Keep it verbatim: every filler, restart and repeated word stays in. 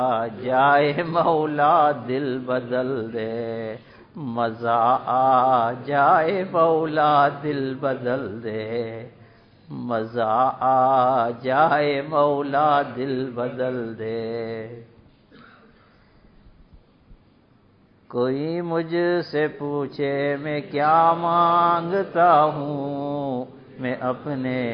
जाए मौला दिल बदल दे, मजा आ जाए मौला दिल बदल दे, मजा आ जाए मौला दिल बदल दे। कोई मुझसे पूछे मैं क्या मांगता हूँ, मैं अपने